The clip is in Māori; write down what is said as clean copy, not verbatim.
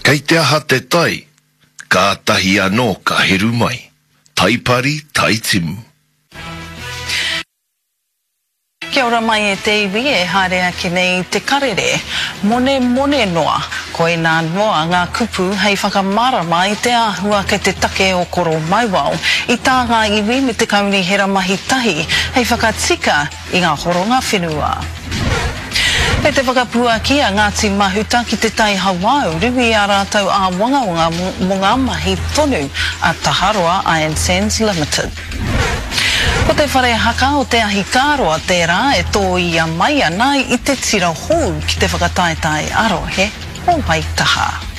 Kei te aha te tai, ka tahi anō ka heru mai, taipari tai timu. Kia ora mai e te iwi e harea ki nei te karere, mone noa, ko e nā noa ngā kupu hei whakamarama i te āhua kei te take o koro maiwao, i tā ngā iwi me te kauni hera mahi tahi, hei whakatika i ngā horonga whenua. Hei te whakapua ki a Ngāti Mahuta ki te tai Hawau, riwi a rātau a wangawanga mo ngā mahi tonu a Taharoa Iron Sands Limited. Ko te whare haka o te ahi kāroa tērā e tō ia mai anai i te tira hou ki te whakataetai arohe o Waitaha.